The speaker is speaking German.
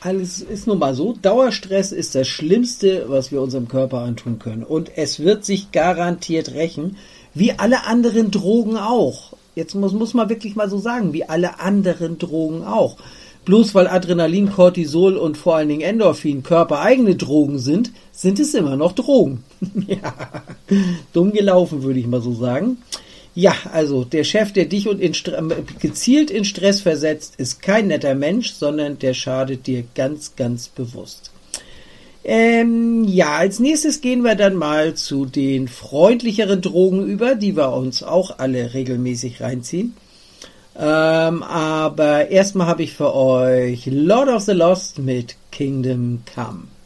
alles ist nun mal so. Dauerstress ist das Schlimmste, was wir unserem Körper antun können. Und es wird sich garantiert rächen, wie alle anderen Drogen auch. Jetzt muss man wirklich mal so sagen, wie alle anderen Drogen auch. Bloß weil Adrenalin, Cortisol und vor allen Dingen Endorphin körpereigene Drogen sind es immer noch Drogen. Ja, dumm gelaufen, würde ich mal so sagen. Ja, also der Chef, der dich gezielt in Stress versetzt, ist kein netter Mensch, sondern der schadet dir ganz, ganz bewusst. Ja, als nächstes gehen wir dann mal zu den freundlicheren Drogen über, die wir uns auch alle regelmäßig reinziehen. Aber erstmal habe ich für euch Lord of the Lost mit Kingdom Come.